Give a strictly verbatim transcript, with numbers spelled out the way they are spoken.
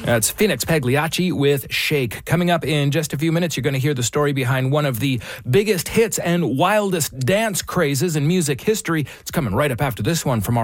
That's Phoenix Pagliacci with Shake. Coming up in just a few minutes, you're going to hear the story behind one of the biggest hits and wildest dance crazes in music history. It's coming right up after this one from our